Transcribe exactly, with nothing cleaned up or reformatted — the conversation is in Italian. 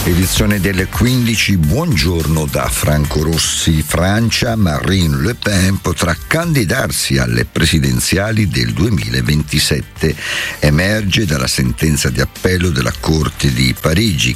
Edizione delle quindici, buongiorno da Franco Rossi. Francia, Marine Le Pen potrà candidarsi alle presidenziali del duemilaventisette. Emerge dalla sentenza di appello della Corte di Parigi